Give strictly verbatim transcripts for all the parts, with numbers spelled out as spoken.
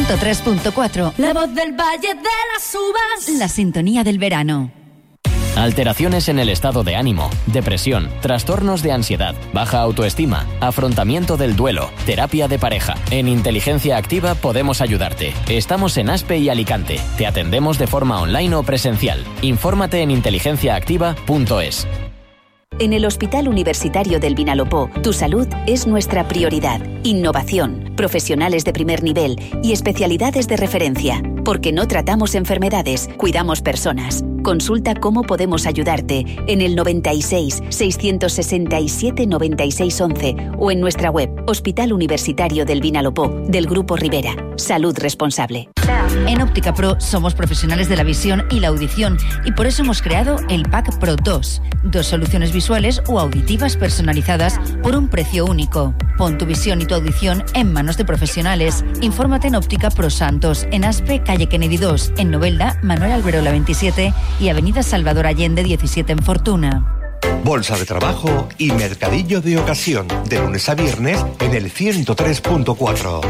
ciento tres punto cuatro. La voz del Valle de las Uvas. La sintonía del verano. Alteraciones en el estado de ánimo, depresión, trastornos de ansiedad, baja autoestima, afrontamiento del duelo, terapia de pareja. En Inteligencia Activa podemos ayudarte. Estamos en Aspe y Alicante. Te atendemos de forma online o presencial. Infórmate en inteligencia activa punto es. En el Hospital Universitario del Vinalopó, tu salud es nuestra prioridad. Innovación, profesionales de primer nivel y especialidades de referencia. Porque no tratamos enfermedades, cuidamos personas. Consulta cómo podemos ayudarte en el noventa y seis, seiscientos sesenta y siete, noventa y seis once o en nuestra web Hospital Universitario del Vinalopó, del Grupo Rivera. Salud responsable. En Óptica Pro somos profesionales de la visión y la audición y por eso hemos creado el Pack Pro dos. Dos soluciones visuales o auditivas personalizadas por un precio único. Pon tu visión y tu audición en manos de profesionales. Infórmate en Óptica Pro Santos, en Aspe, calle Kennedy dos, en Novelda, Manuel Alberola veintisiete y avenida Salvador Allende diecisiete en Fortuna. Bolsa de trabajo y mercadillo de ocasión, de lunes a viernes en el ciento tres punto cuatro.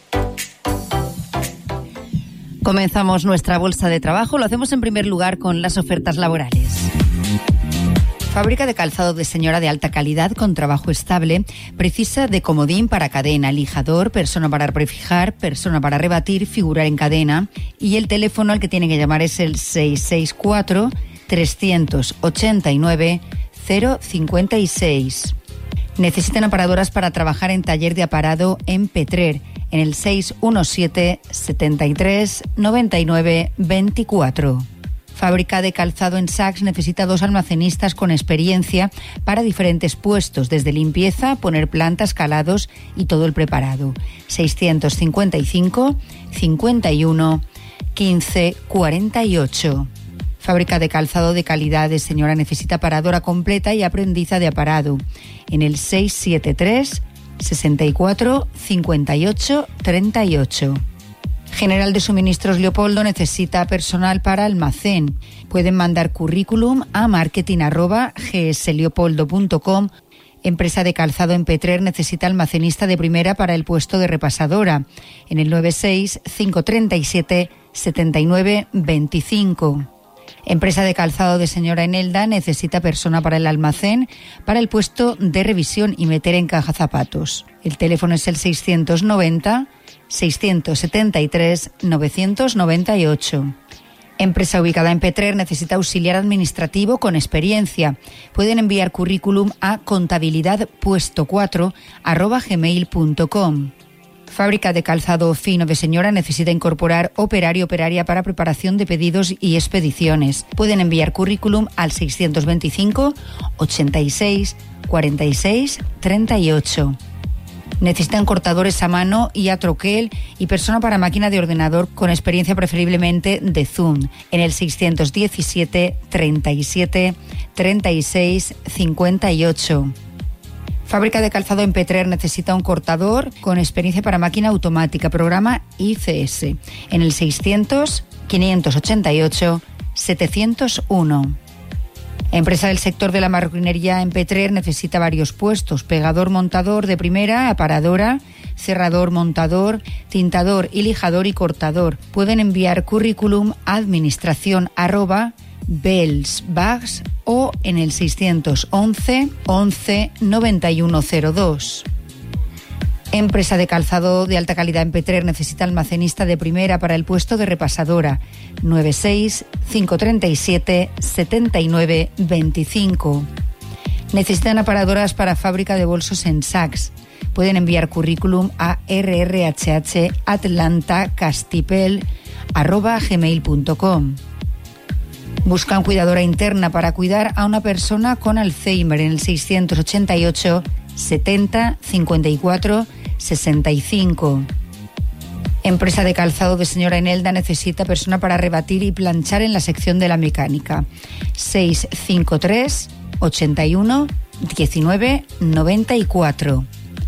Comenzamos nuestra bolsa de trabajo. Lo hacemos en primer lugar con las ofertas laborales. Fábrica de calzado de señora de alta calidad con trabajo estable. Precisa de comodín para cadena, lijador, persona para prefijar, persona para rebatir, figurar en cadena. Y el teléfono al que tienen que llamar es el seis seis cuatro, tres ocho nueve, cero cinco seis. Necesitan aparadoras para trabajar en taller de aparado en Petrer, en el seis uno siete, setenta y tres, noventa y nueve, veinticuatro. Fábrica de calzado en Saks necesita dos almacenistas con experiencia para diferentes puestos, desde limpieza, poner plantas, calados y todo el preparado. seiscientos cincuenta y cinco, cincuenta y uno, quince, cuarenta y ocho. Fábrica de calzado de calidad de señora necesita paradora completa y aprendiza de aparado. En el seis siete tres, sesenta y cuatro, cincuenta y ocho, treinta y ocho. General de Suministros Leopoldo necesita personal para almacén. Pueden mandar currículum a marketing arroba g s leopoldo punto com. Empresa de calzado en Petrer necesita almacenista de primera para el puesto de repasadora. En el nueve seis, cinco tres siete, siete nueve, veinticinco. Empresa de calzado de señora Enelda necesita persona para el almacén, para el puesto de revisión y meter en caja zapatos. El teléfono es el seiscientos noventa, seiscientos setenta y tres, novecientos noventa y ocho. Empresa ubicada en Petrer necesita auxiliar administrativo con experiencia. Pueden enviar currículum a contabilidad puesto cuatro arroba gmail punto com. Fábrica de calzado fino de señora necesita incorporar operario operaria para preparación de pedidos y expediciones. Pueden enviar currículum al seiscientos veinticinco, ochenta y seis, cuarenta y seis, treinta y ocho. Necesitan cortadores a mano y a troquel y persona para máquina de ordenador con experiencia preferiblemente de Zoom en el seiscientos diecisiete, treinta y siete, treinta y seis, cincuenta y ocho. Fábrica de calzado en Petrer necesita un cortador con experiencia para máquina automática, programa I C S, en el seiscientos, quinientos ochenta y ocho, setecientos uno. Empresa del sector de la marroquinería en Petrer necesita varios puestos: pegador montador de primera, aparadora, cerrador montador, tintador y lijador y cortador. Pueden enviar currículum a administración arroba bells bags o en el seiscientos once, once, noventa y uno cero dos. Empresa de calzado de alta calidad en Petrer necesita almacenista de primera para el puesto de repasadora. nueve seis, cinco tres siete, siete nueve, veinticinco. Necesitan aparadoras para fábrica de bolsos en Saks. Pueden enviar currículum a rrhh atlanta castipel arroba gmail punto com. Buscan cuidadora interna para cuidar a una persona con Alzheimer en el seiscientos ochenta y ocho, setenta, cincuenta y cuatro, sesenta y cinco. Empresa de calzado de señora Enelda necesita persona para rebatir y planchar en la sección de la mecánica. seis cinco tres, ochenta y uno, diecinueve, noventa y cuatro.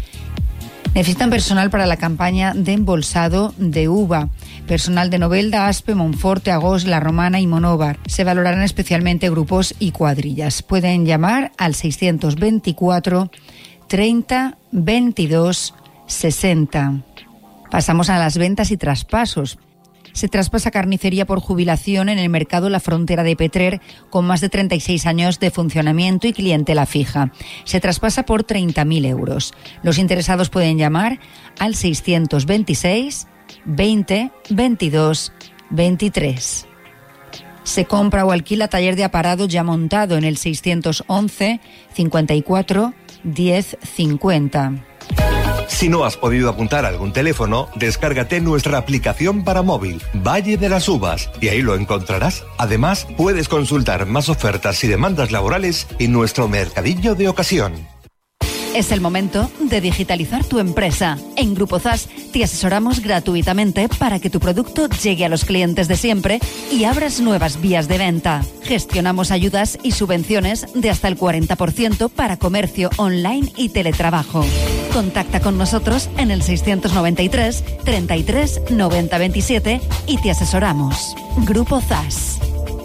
Necesitan personal para la campaña de embolsado de uva. Personal de Novelda, Aspe, Monforte, Agós, La Romana y Monóvar. Se valorarán especialmente grupos y cuadrillas. Pueden llamar al seiscientos veinticuatro, treinta, veintidós, sesenta. Pasamos a las ventas y traspasos. Se traspasa Carnicería por jubilación en el mercado La Frontera de Petrer, con más de treinta y seis años de funcionamiento y clientela fija. Se traspasa por treinta mil euros. Los interesados pueden llamar al seiscientos veintiséis veinte veintidós veintitrés. Se compra o alquila taller de aparado ya montado en el seiscientos once cincuenta y cuatro diez cincuenta. Si no has podido apuntar algún teléfono, descárgate nuestra aplicación para móvil, Valle de las Uvas, y ahí lo encontrarás. Además, puedes consultar más ofertas y demandas laborales en nuestro mercadillo de ocasión. Es el momento de digitalizar tu empresa. En Grupo Z A S te asesoramos gratuitamente para que tu producto llegue a los clientes de siempre y abras nuevas vías de venta. Gestionamos ayudas y subvenciones de hasta el cuarenta por ciento para comercio online y teletrabajo. Contacta con nosotros en el seiscientos noventa y tres treinta y tres noventa veintisiete y te asesoramos. Grupo Z A S.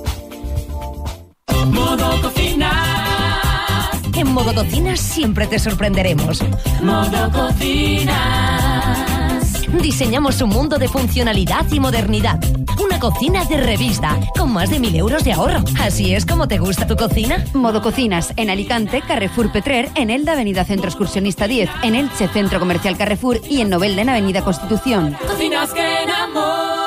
Modo Cocina. En Modo Cocinas siempre te sorprenderemos. Modo Cocinas. Diseñamos un mundo de funcionalidad y modernidad. Una cocina de revista, con más de mil euros de ahorro. ¿Así es como te gusta tu cocina? Modo Cocinas, en Alicante, Carrefour Petrer, en Elda, Avenida Centro Excursionista diez, en Elche, Centro Comercial Carrefour y en Novelda, en Avenida Constitución. Cocinas que enamoran.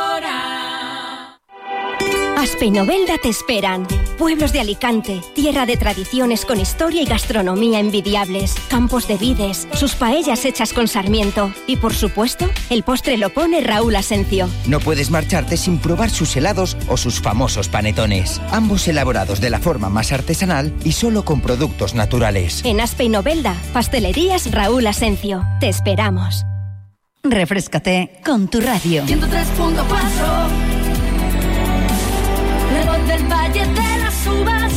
Aspe y Novelda te esperan. Pueblos de Alicante, tierra de tradiciones con historia y gastronomía envidiables, campos de vides, sus paellas hechas con sarmiento y, por supuesto, el postre lo pone Raúl Asencio. No puedes marcharte sin probar sus helados o sus famosos panetones, ambos elaborados de la forma más artesanal y solo con productos naturales. En Aspe y Novelda, pastelerías Raúl Asencio. Te esperamos. Refréscate con tu radio. ciento tres punto cuatro. La voz del Valle de las Uvas.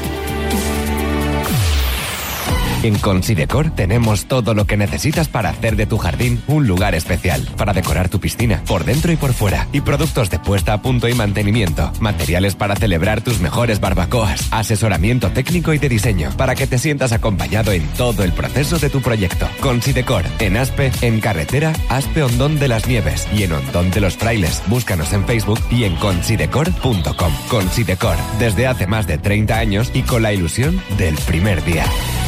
En Considecor tenemos todo lo que necesitas para hacer de tu jardín un lugar especial, para decorar tu piscina, por dentro y por fuera, y productos de puesta a punto y mantenimiento, materiales para celebrar tus mejores barbacoas, asesoramiento técnico y de diseño, para que te sientas acompañado en todo el proceso de tu proyecto. Considecor, en Aspe, en carretera Aspe Hondón de las Nieves y en Hondón de los Frailes. Búscanos en Facebook y en considecor punto com. Considecor, desde hace más de treinta años y con la ilusión del primer día.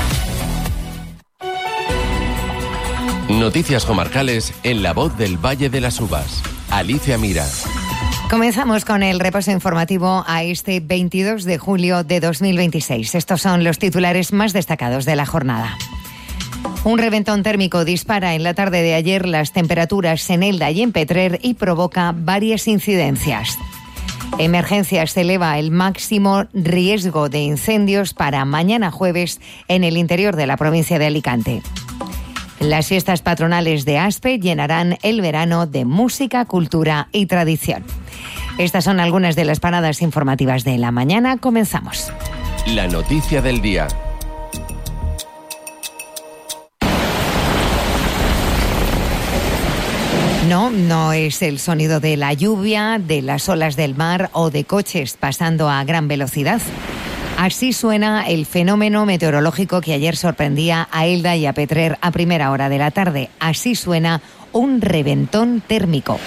Noticias comarcales en La Voz del Valle de las Uvas. Alicia Mira. Comenzamos con el repaso informativo a este veintidós de julio de dos mil veintiséis. Estos son los titulares más destacados de la jornada. Un reventón térmico dispara en la tarde de ayer las temperaturas en Elda y en Petrer y provoca varias incidencias. Emergencias eleva el máximo riesgo de incendios para mañana jueves en el interior de la provincia de Alicante. Las fiestas patronales de Aspe llenarán el verano de música, cultura y tradición. Estas son algunas de las paradas informativas de la mañana. Comenzamos. La noticia del día. No, no es el sonido de la lluvia, de las olas del mar o de coches pasando a gran velocidad. Así suena el fenómeno meteorológico que ayer sorprendía a Elda y a Petrer a primera hora de la tarde. Así suena un reventón térmico.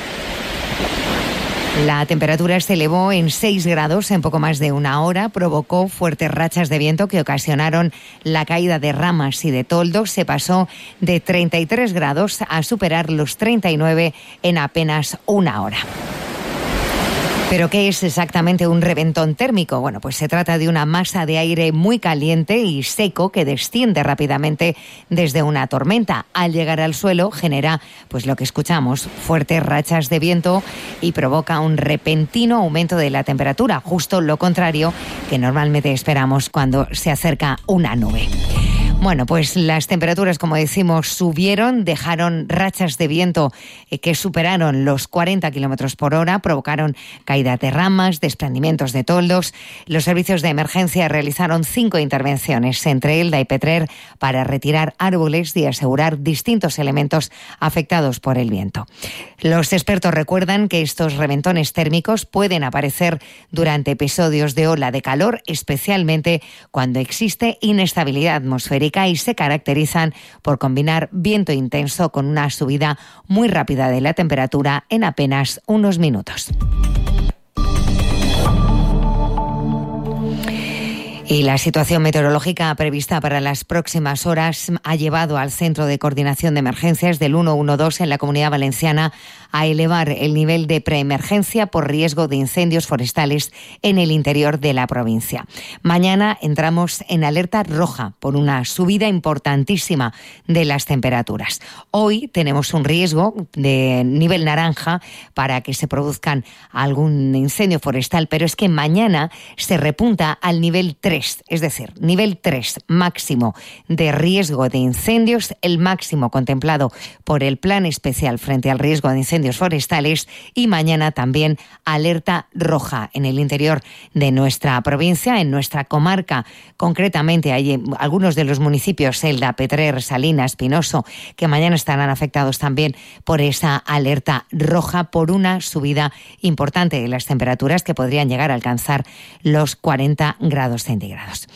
La temperatura se elevó en seis grados en poco más de una hora, provocó fuertes rachas de viento que ocasionaron la caída de ramas y de toldos. Se pasó de treinta y tres grados a superar los treinta y nueve en apenas una hora. ¿Pero qué es exactamente un reventón térmico? Bueno, pues se trata de una masa de aire muy caliente y seco que desciende rápidamente desde una tormenta. Al llegar al suelo genera, pues lo que escuchamos, fuertes rachas de viento y provoca un repentino aumento de la temperatura, justo lo contrario que normalmente esperamos cuando se acerca una nube. Bueno, pues las temperaturas, como decimos, subieron, dejaron rachas de viento que superaron los cuarenta kilómetros por hora, provocaron caída de ramas, desprendimientos de toldos. Los servicios de emergencia realizaron cinco intervenciones entre Elda y Petrer para retirar árboles y asegurar distintos elementos afectados por el viento. Los expertos recuerdan que estos reventones térmicos pueden aparecer durante episodios de ola de calor, especialmente cuando existe inestabilidad atmosférica y se caracterizan por combinar viento intenso con una subida muy rápida de la temperatura en apenas unos minutos. Y la situación meteorológica prevista para las próximas horas ha llevado al Centro de Coordinación de Emergencias del ciento doce en la Comunidad Valenciana a elevar el nivel de preemergencia por riesgo de incendios forestales en el interior de la provincia. Mañana entramos en alerta roja por una subida importantísima de las temperaturas. Hoy tenemos un riesgo de nivel naranja para que se produzcan algún incendio forestal, pero es que mañana se repunta al nivel tres. Es decir, nivel tres máximo de riesgo de incendios, el máximo contemplado por el Plan Especial frente al riesgo de incendios forestales, y mañana también alerta roja en el interior de nuestra provincia, en nuestra comarca. Concretamente hay algunos de los municipios, Elda, Petrer, Salinas, Pinoso, que mañana estarán afectados también por esa alerta roja por una subida importante de las temperaturas que podrían llegar a alcanzar los cuarenta grados centígrados.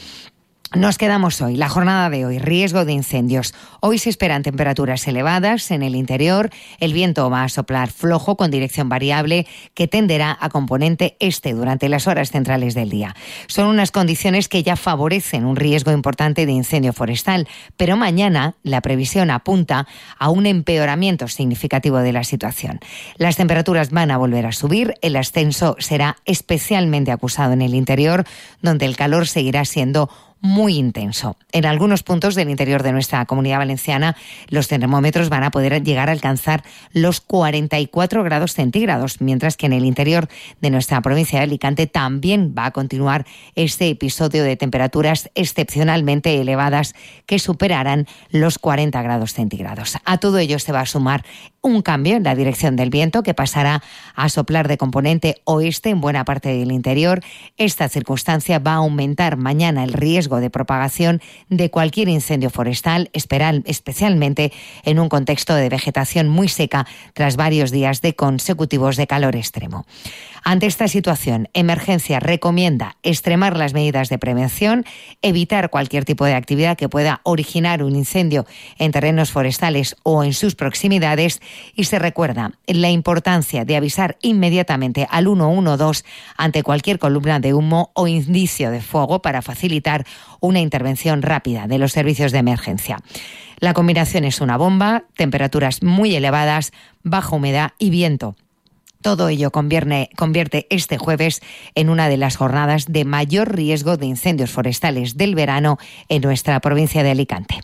Nos quedamos hoy, la jornada de hoy, riesgo de incendios. Hoy se esperan temperaturas elevadas en el interior, el viento va a soplar flojo con dirección variable que tenderá a componente este durante las horas centrales del día. Son unas condiciones que ya favorecen un riesgo importante de incendio forestal, pero mañana la previsión apunta a un empeoramiento significativo de la situación. Las temperaturas van a volver a subir, el ascenso será especialmente acusado en el interior, donde el calor seguirá siendo muy intenso. En algunos puntos del interior de nuestra Comunidad Valenciana, los termómetros van a poder llegar a alcanzar los cuarenta y cuatro grados centígrados, mientras que en el interior de nuestra provincia de Alicante también va a continuar este episodio de temperaturas excepcionalmente elevadas que superarán los cuarenta grados centígrados. A todo ello se va a sumar un cambio en la dirección del viento que pasará a soplar de componente oeste en buena parte del interior. Esta circunstancia va a aumentar mañana el riesgo de propagación de cualquier incendio forestal, especialmente en un contexto de vegetación muy seca tras varios días de consecutivos de calor extremo. Ante esta situación, Emergencia recomienda extremar las medidas de prevención, evitar cualquier tipo de actividad que pueda originar un incendio en terrenos forestales o en sus proximidades, y se recuerda la importancia de avisar inmediatamente al ciento doce ante cualquier columna de humo o indicio de fuego para facilitar una intervención rápida de los servicios de emergencia. La combinación es una bomba, temperaturas muy elevadas, baja humedad y viento. Todo ello convierte, convierte este jueves en una de las jornadas de mayor riesgo de incendios forestales del verano en nuestra provincia de Alicante.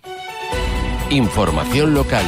Información local.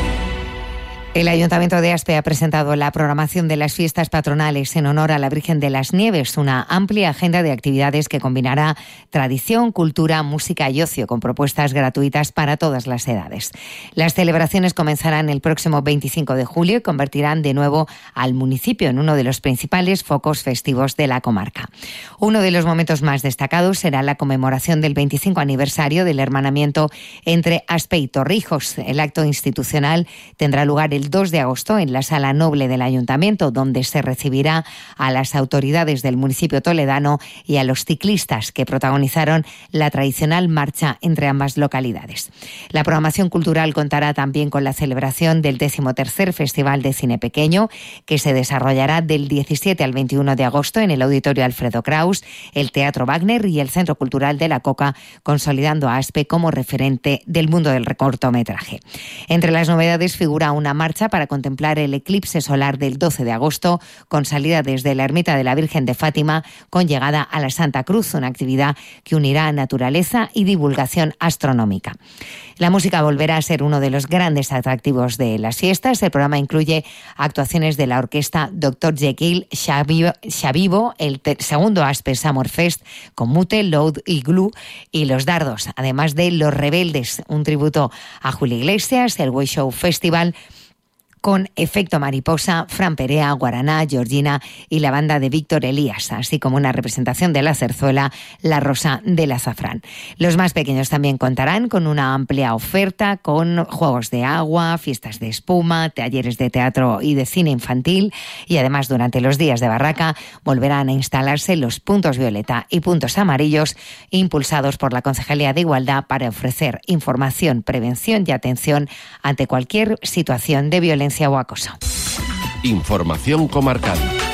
El Ayuntamiento de Aspe ha presentado la programación de las fiestas patronales en honor a la Virgen de las Nieves, una amplia agenda de actividades que combinará tradición, cultura, música y ocio, con propuestas gratuitas para todas las edades. Las celebraciones comenzarán el próximo veinticinco de julio y convertirán de nuevo al municipio en uno de los principales focos festivos de la comarca. Uno de los momentos más destacados será la conmemoración del veinticinco aniversario del hermanamiento entre Aspe y Torrijos. El acto institucional tendrá lugar el dos de agosto en la Sala Noble del Ayuntamiento, donde se recibirá a las autoridades del municipio toledano y a los ciclistas que protagonizaron la tradicional marcha entre ambas localidades. La programación cultural contará también con la celebración del decimotercer Festival de Cine Pequeño, que se desarrollará del diecisiete al veintiuno de agosto en el Auditorio Alfredo Kraus, el Teatro Wagner y el Centro Cultural de la Coca, consolidando a Aspe como referente del mundo del cortometraje. Entre las novedades figura una marcha para contemplar el eclipse solar del doce de agosto, con salida desde la Ermita de la Virgen de Fátima, con llegada a la Santa Cruz, una actividad que unirá naturaleza y divulgación astronómica. La música volverá a ser uno de los grandes atractivos de las fiestas. El programa incluye actuaciones de la orquesta doctor Jekyll Xavivo, el segundo Aspe Summer Fest con Mute, Loud y Glue, y Los Dardos, además de Los Rebeldes, un tributo a Julio Iglesias, el Way Show Festival, con Efecto Mariposa, Fran Perea, Guaraná, Georgina y la banda de Víctor Elías, así como una representación de la zarzuela La Rosa del Azafrán. Los más pequeños también contarán con una amplia oferta, con juegos de agua, fiestas de espuma, talleres de teatro y de cine infantil, y además durante los días de barraca volverán a instalarse los puntos violeta y puntos amarillos impulsados por la Concejalía de Igualdad para ofrecer información, prevención y atención ante cualquier situación de violencia o acoso. Información comarcal.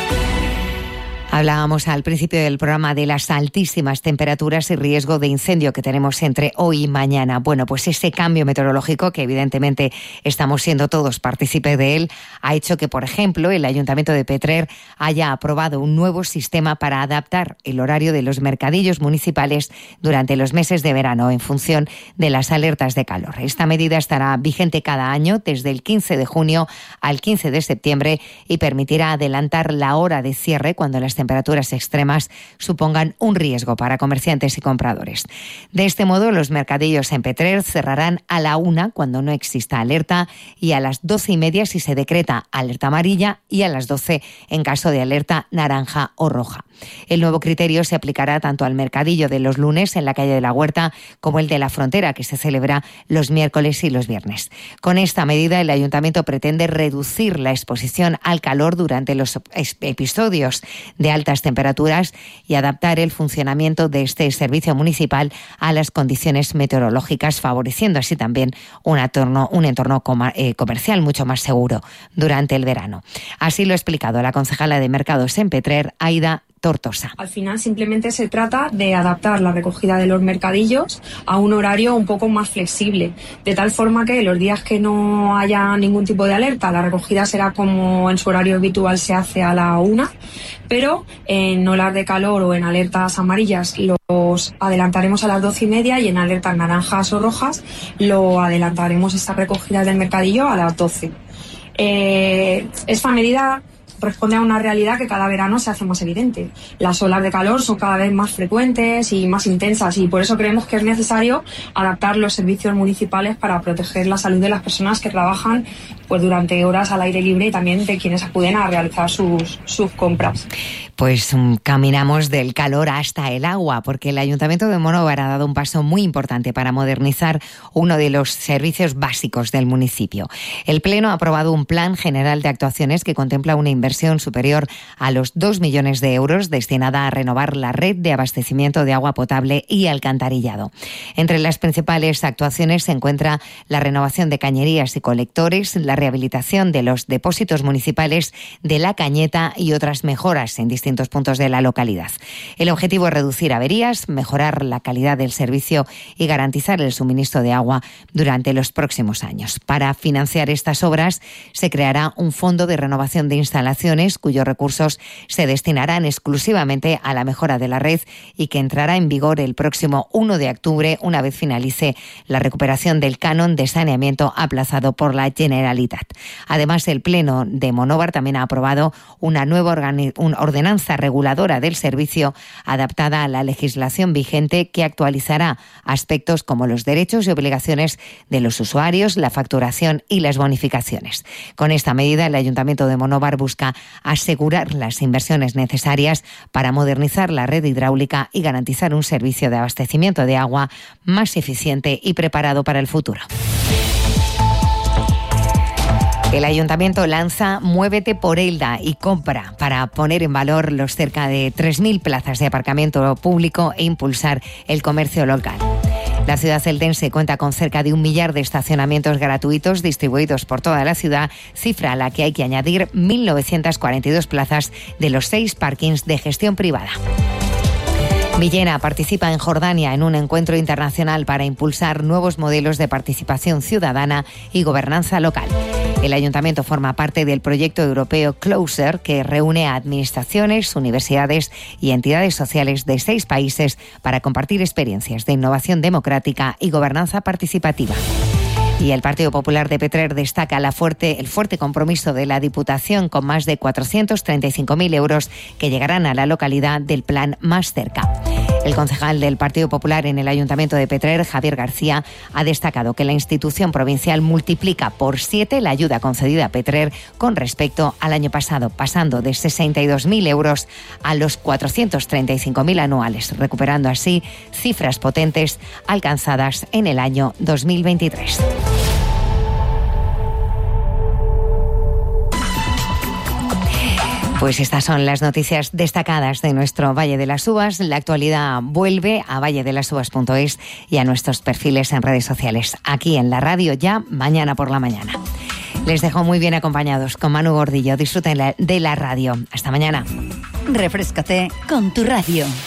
Hablábamos al principio del programa de las altísimas temperaturas y riesgo de incendio que tenemos entre hoy y mañana. Bueno, pues ese cambio meteorológico, que evidentemente estamos siendo todos partícipes de él, ha hecho que, por ejemplo, el Ayuntamiento de Petrer haya aprobado un nuevo sistema para adaptar el horario de los mercadillos municipales durante los meses de verano en función de las alertas de calor. Esta medida estará vigente cada año desde el quince de junio al quince de septiembre y permitirá adelantar la hora de cierre cuando las temperaturas extremas supongan un riesgo para comerciantes y compradores. De este modo, los mercadillos en Petrer cerrarán a la una cuando no exista alerta y a las doce y media si se decreta alerta amarilla y a las doce en caso de alerta naranja o roja. El nuevo criterio se aplicará tanto al mercadillo de los lunes en la calle de la Huerta como el de la Frontera, que se celebra los miércoles y los viernes. Con esta medida, el Ayuntamiento pretende reducir la exposición al calor durante los episodios de altas temperaturas y adaptar el funcionamiento de este servicio municipal a las condiciones meteorológicas, favoreciendo así también un entorno, un entorno comercial mucho más seguro durante el verano. Así lo ha explicado la concejala de Mercados en Petrer, Aida Tortosa. Al final simplemente se trata de adaptar la recogida de los mercadillos a un horario un poco más flexible, de tal forma que los días que no haya ningún tipo de alerta, la recogida será como en su horario habitual se hace a la una, pero en olas de calor o en alertas amarillas los adelantaremos a las doce y media y en alertas naranjas o rojas lo adelantaremos esta recogida del mercadillo a las doce. Eh, esta medida responde a una realidad que cada verano se hace más evidente. Las olas de calor son cada vez más frecuentes y más intensas y por eso creemos que es necesario adaptar los servicios municipales para proteger la salud de las personas que trabajan pues durante horas al aire libre y también de quienes acuden a realizar sus, sus compras. Pues um, caminamos del calor hasta el agua, porque el Ayuntamiento de Monóvar ha dado un paso muy importante para modernizar uno de los servicios básicos del municipio. El Pleno ha aprobado un plan general de actuaciones que contempla una inversión superior a los dos millones de euros destinada a renovar la red de abastecimiento de agua potable y alcantarillado. Entre las principales actuaciones se encuentra la renovación de cañerías y colectores, la rehabilitación de los depósitos municipales de La Cañeta y otras mejoras en distintos puntos de la localidad. El objetivo es reducir averías, mejorar la calidad del servicio y garantizar el suministro de agua durante los próximos años. Para financiar estas obras se creará un fondo de renovación de instalaciones cuyos recursos se destinarán exclusivamente a la mejora de la red y que entrará en vigor el próximo uno de octubre una vez finalice la recuperación del canon de saneamiento aplazado por la Generalitat. Además, el Pleno de Monóvar también ha aprobado una nueva organi- un ordenanza reguladora del servicio adaptada a la legislación vigente que actualizará aspectos como los derechos y obligaciones de los usuarios, la facturación y las bonificaciones. Con esta medida, el Ayuntamiento de Monóvar busca asegurar las inversiones necesarias para modernizar la red hidráulica y garantizar un servicio de abastecimiento de agua más eficiente y preparado para el futuro. El Ayuntamiento lanza Muévete por Elda y compra para poner en valor los cerca de tres mil plazas de aparcamiento público e impulsar el comercio local. La ciudad celtense cuenta con cerca de un millar de estacionamientos gratuitos distribuidos por toda la ciudad, cifra a la que hay que añadir mil novecientas cuarenta y dos plazas de los seis parkings de gestión privada. Villena participa en Jordania en un encuentro internacional para impulsar nuevos modelos de participación ciudadana y gobernanza local. El ayuntamiento forma parte del proyecto europeo Closer, que reúne a administraciones, universidades y entidades sociales de seis países para compartir experiencias de innovación democrática y gobernanza participativa. Y el Partido Popular de Petrer destaca la fuerte, el fuerte compromiso de la Diputación con más de cuatrocientos treinta y cinco mil euros que llegarán a la localidad del plan Más Cerca. El concejal del Partido Popular en el Ayuntamiento de Petrer, Javier García, ha destacado que la institución provincial multiplica por siete la ayuda concedida a Petrer con respecto al año pasado, pasando de sesenta y dos mil euros a los cuatrocientos treinta y cinco mil anuales, recuperando así cifras potentes alcanzadas en el año dos mil veintitrés. Pues estas son las noticias destacadas de nuestro Valle de las Uvas. La actualidad vuelve a valle de las uvas punto es y a nuestros perfiles en redes sociales. Aquí en la radio ya mañana por la mañana. Les dejo muy bien acompañados con Manu Gordillo. Disfruten de la radio. Hasta mañana. Refréscate con tu radio.